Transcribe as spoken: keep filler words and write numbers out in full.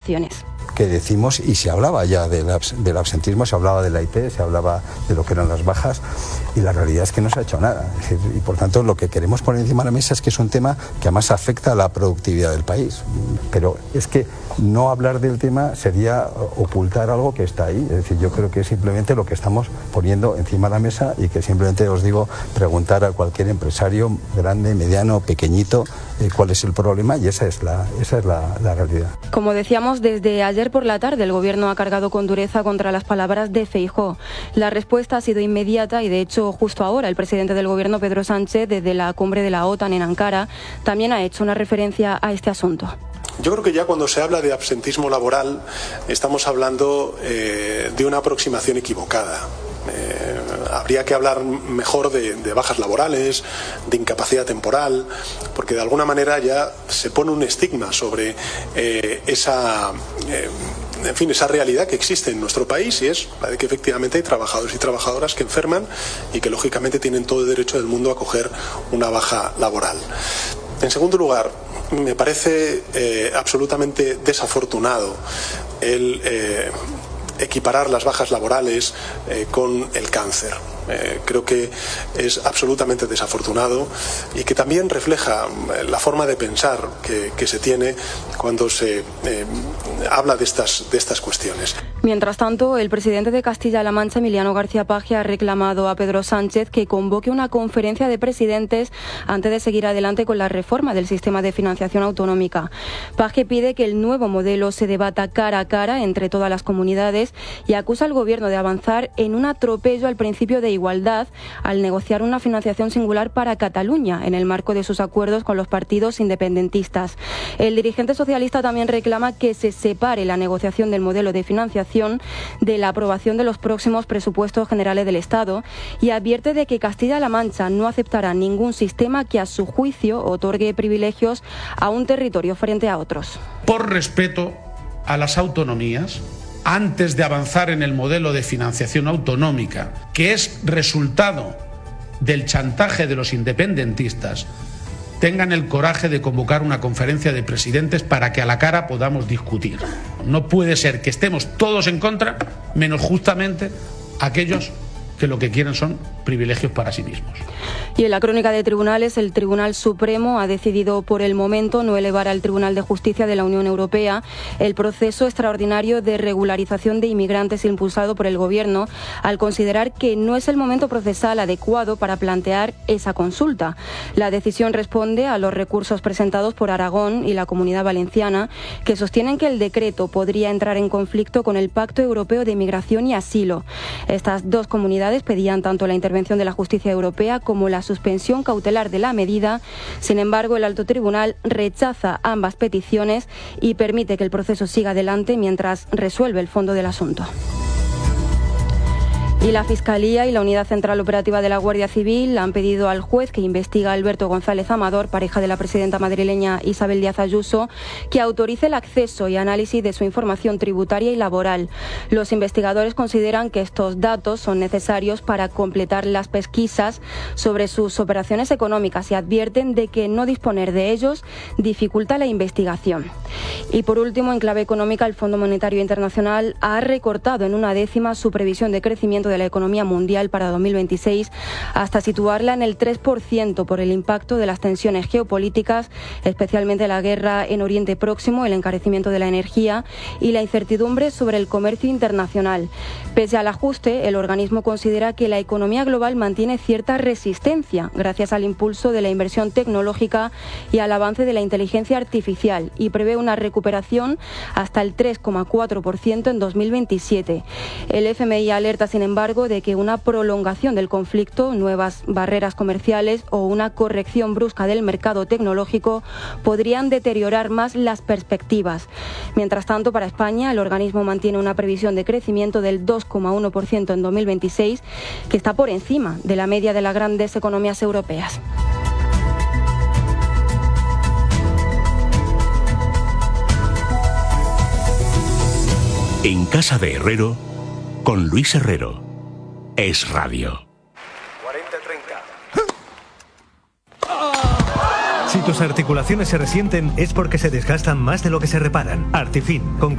jubilaciones. Que decimos, y se hablaba ya del, abs del absentismo, se hablaba de la I T, se hablaba de lo que eran las bajas, y la realidad es que no se ha hecho nada. Es decir, y por tanto lo que queremos poner encima de la mesa es que es un tema que además afecta a la productividad del país. Pero es que no hablar del tema sería ocultar algo que está ahí. Es decir, yo creo que es simplemente lo que estamos poniendo encima de la mesa, y que simplemente os digo, preguntar a cualquier empresario, grande, mediano, pequeñito, eh, cuál es el problema, y esa es la, esa es la, la realidad. Como decíamos, desde ayer por la tarde el Gobierno ha cargado con dureza contra las palabras de Feijóo. La respuesta ha sido inmediata y, de hecho, justo ahora el presidente del Gobierno, Pedro Sánchez, desde la cumbre de la OTAN en Ankara, también ha hecho una referencia a este asunto. Yo creo que ya cuando se habla de absentismo laboral estamos hablando eh, de una aproximación equivocada. Eh, habría que hablar mejor de, de bajas laborales, de incapacidad temporal, porque de alguna manera ya se pone un estigma sobre eh, esa, eh, en fin, esa realidad que existe en nuestro país, y es la de que efectivamente hay trabajadores y trabajadoras que enferman y que lógicamente tienen todo el derecho del mundo a coger una baja laboral. En segundo lugar, me parece eh, absolutamente desafortunado el eh, equiparar las bajas laborales eh, con el cáncer. Eh, creo que es absolutamente desafortunado y que también refleja la forma de pensar que, que se tiene cuando se eh, habla de estas, de estas cuestiones. Mientras tanto, el presidente de Castilla-La Mancha, Emiliano García Paje, ha reclamado a Pedro Sánchez que convoque una conferencia de presidentes antes de seguir adelante con la reforma del sistema de financiación autonómica. Paje pide que el nuevo modelo se debata cara a cara entre todas las comunidades y acusa al Gobierno de avanzar en un atropello al principio de igualdad al negociar una financiación singular para Cataluña en el marco de sus acuerdos con los partidos independentistas. El dirigente socialista también reclama que se separe la negociación del modelo de financiación de la aprobación de los próximos presupuestos generales del Estado y advierte de que Castilla-La Mancha no aceptará ningún sistema que a su juicio otorgue privilegios a un territorio frente a otros. Por respeto a las autonomías, antes de avanzar en el modelo de financiación autonómica, que es resultado del chantaje de los independentistas, tengan el coraje de convocar una conferencia de presidentes para que a la cara podamos discutir. No puede ser que estemos todos en contra, menos justamente aquellos que lo que quieren son privilegios para sí mismos. Y en la crónica de tribunales, el Tribunal Supremo ha decidido por el momento no elevar al Tribunal de Justicia de la Unión Europea el proceso extraordinario de regularización de inmigrantes impulsado por el Gobierno, al considerar que no es el momento procesal adecuado para plantear esa consulta. La decisión responde a los recursos presentados por Aragón y la Comunidad Valenciana, que sostienen que el decreto podría entrar en conflicto con el Pacto Europeo de Migración y Asilo. Estas dos comunidades pedían tanto la intervención de la justicia europea como la suspensión cautelar de la medida. Sin embargo, el alto tribunal rechaza ambas peticiones y permite que el proceso siga adelante mientras resuelve el fondo del asunto. Y la Fiscalía y la Unidad Central Operativa de la Guardia Civil han pedido al juez que investiga a Alberto González Amador, pareja de la presidenta madrileña Isabel Díaz Ayuso, que autorice el acceso y análisis de su información tributaria y laboral. Los investigadores consideran que estos datos son necesarios para completar las pesquisas sobre sus operaciones económicas y advierten de que no disponer de ellos dificulta la investigación. Y por último, en clave económica, el Fondo Monetario Internacional ha recortado en una décima su previsión de crecimiento de la economía mundial para dos mil veintiséis hasta situarla en el tres por ciento por el impacto de las tensiones geopolíticas, especialmente la guerra en Oriente Próximo, el encarecimiento de la energía y la incertidumbre sobre el comercio internacional. Pese al ajuste, el organismo considera que la economía global mantiene cierta resistencia gracias al impulso de la inversión tecnológica y al avance de la inteligencia artificial y prevé una recuperación hasta el tres coma cuatro por ciento en dos mil veintisiete. El F M I alerta, sin embargo, de que una prolongación del conflicto, nuevas barreras comerciales o una corrección brusca del mercado tecnológico podrían deteriorar más las perspectivas. Mientras tanto, para España, el organismo mantiene una previsión de crecimiento del dos coma uno por ciento en dos mil veintiséis, que está por encima de la media de las grandes economías europeas. En Casa de Herrero, con Luis Herrero. Es Radio. cuarenta treinta. Si tus articulaciones se resienten es porque se desgastan más de lo que se reparan. Artifin, con